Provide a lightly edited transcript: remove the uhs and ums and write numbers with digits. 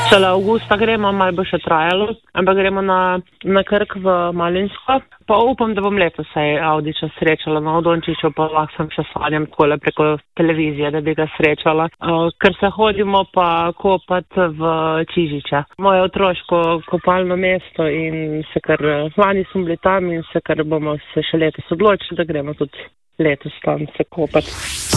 Šele avgusta gremo, malo bo še trajalo, ampak gremo na Krk v Malinsko. Pa upam, da bom letos Avdića srečala na Dončiću, pa lahko sem še sanjam takole preko televizije, da bi ga srečala. Ker se hodimo pa kopat v Čižiče. Moje otroško kopalno mesto in se kar lani smo bili tam in se kar bomo se še letos odločili, da gremo tudi letos tam se kopati.